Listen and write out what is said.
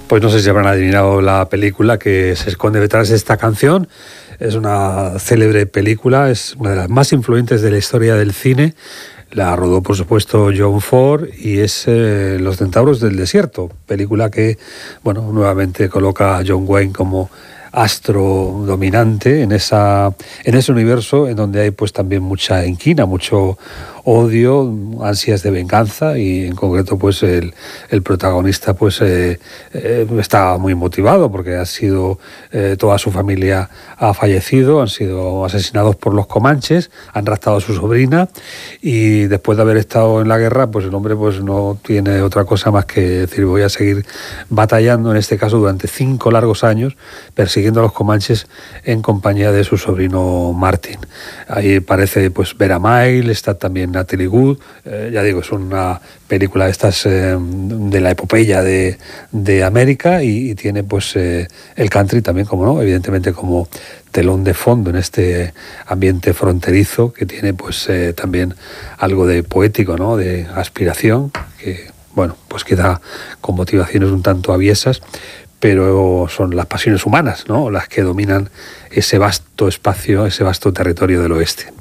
Pues no sé si habrán adivinado la película que se esconde detrás de esta canción. Es una célebre película, es una de las más influyentes de la historia del cine. La rodó, por supuesto, John Ford y es Los Centauros del Desierto, película que, bueno, nuevamente coloca a John Wayne como astro dominante en ese universo en donde hay pues también mucha inquina, mucho odio, ansias de venganza y en concreto pues el protagonista pues está muy motivado porque ha sido toda su familia ha fallecido, han sido asesinados por los comanches, han raptado a su sobrina y después de haber estado en la guerra pues el hombre pues no tiene otra cosa más que decir voy a seguir batallando, en este caso durante 5 largos años persiguiendo a los comanches en compañía de su sobrino Martin. Ahí parece pues Vera Miles, está también Natalie Wood, ya digo, es una película de estas de la epopeya de América y tiene pues el country también, como no, evidentemente como telón de fondo en este ambiente fronterizo que tiene pues también algo de poético, ¿no? De aspiración, que bueno, pues queda con motivaciones un tanto aviesas, pero son las pasiones humanas, ¿no? Las que dominan ese vasto espacio, ese vasto territorio del oeste.